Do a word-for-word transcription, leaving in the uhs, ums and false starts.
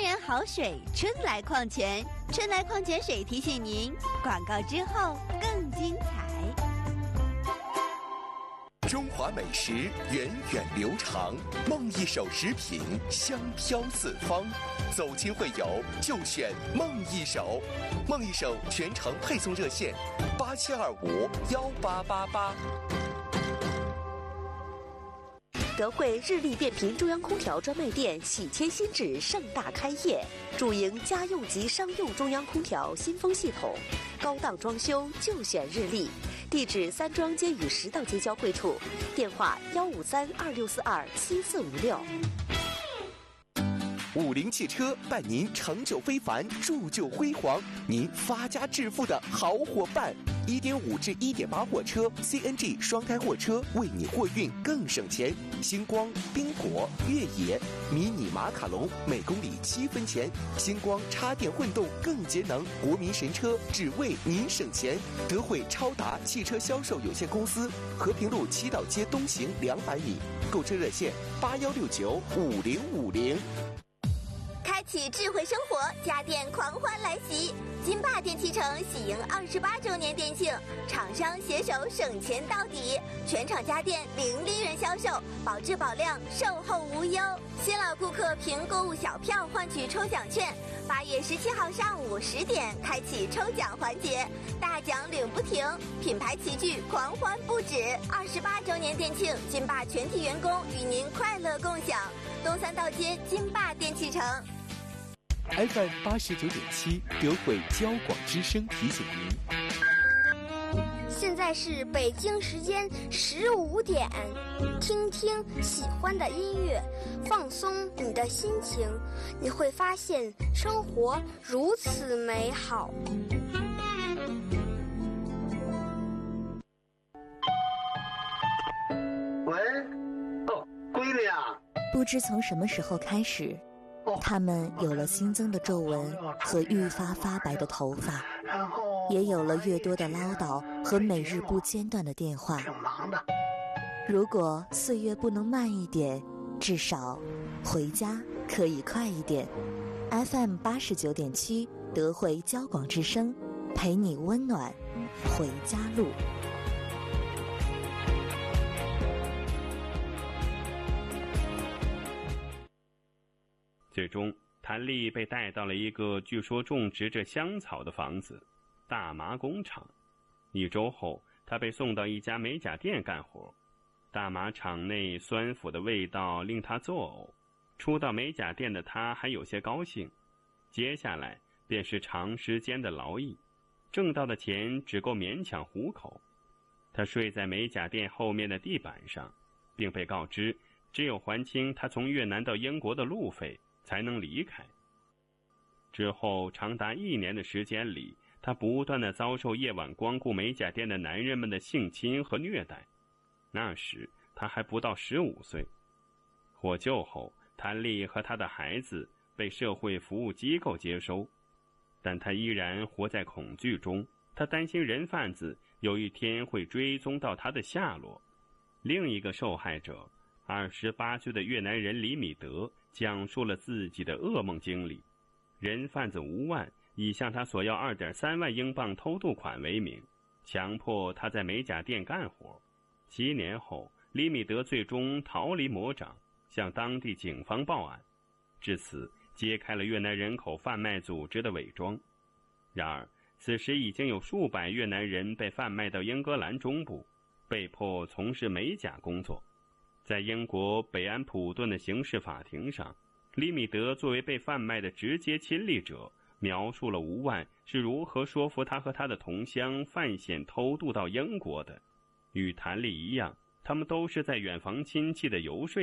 源好水，春来矿泉。春来矿泉水提醒您，广告之后更精彩。 中华美食源远流长，梦一手食品香飘四方。走亲会友就选梦一手，梦一手全程配送热线八七二五幺八八八。 德惠日立电瓶中央空调专卖店喜迁新址盛大开业，主营家用及商用中央空调新风系统，高档装修就选日立。地址三庄街与食道街交汇处，电话幺五三二六四二七四五六。 五菱汽车伴您成就非凡，铸就辉煌，您发家致富的好伙伴。一点五至一点八货车 C N G 双开货车，为你货运更省钱。星光、冰果、越野、迷你马卡龙每公里七分钱。星光插电混动更节能，国民神车只为您省钱。德惠超达汽车销售有限公司，和平路七道街东行两百米，购车热线八幺六九五零五零。 开启智慧生活，家电狂欢来袭！金霸电器城喜迎二十八周年店庆，厂商携手省钱到底，全场家电零利润销售，保质保量，售后无忧。新老顾客凭购物小票换取抽奖券，八月十七号上午十点开启抽奖环节，大奖领不停，品牌齐聚，狂欢不止。二十八周年店庆，金霸全体员工与您快乐共享。东三道街金霸电器城。 F M 八十九点七，德惠交广之声提醒您， 现在是北京时间十五点，听听喜欢的音乐，放松你的心情，你会发现生活如此美好。 喂，哦，闺女啊！ 不知从什么时候开始，他们有了新增的皱纹和愈发发白的头发，也有了越多的唠叨和每日不间断的电话。如果岁月不能慢一点，至少回家可以快一点。 F M 八十九点七，德惠交广之声，陪你温暖回家路。 最终，谭丽被带到了一个据说种植着香草的房子——大麻工厂。一周后，她被送到一家美甲店干活。大麻厂内酸腐的味道令她作呕。初到美甲店的她还有些高兴，接下来便是长时间的劳役，挣到的钱只够勉强糊口。她睡在美甲店后面的地板上，并被告知只有还清她从越南到英国的路费才能离开。之后长达一年的时间里，他不断地遭受夜晚光顾美甲店的男人们的性侵和虐待。那时他还不到十五岁。获救后，谭丽和他的孩子被社会服务机构接收，但他依然活在恐惧中。他担心人贩子有一天会追踪到他的下落。另一个受害者二十八岁的越南人李米德讲述了自己的噩梦经历。人贩子吴万以向他索要 二点三万英镑偷渡款为名，强迫他在美甲店干活。七年后，李米德最终逃离魔掌，向当地警方报案，至此揭开了越南人口贩卖组织的伪装。然而，此时已经有数百越南人被贩卖到英格兰中部，被迫从事美甲工作。在英国北安普顿的刑事法庭上，李米德作为被贩卖的直接亲历者，描述了吴万是如何说服他和他的同乡犯险偷渡到英国的。与谭丽一样，他们都是在远房亲戚的游说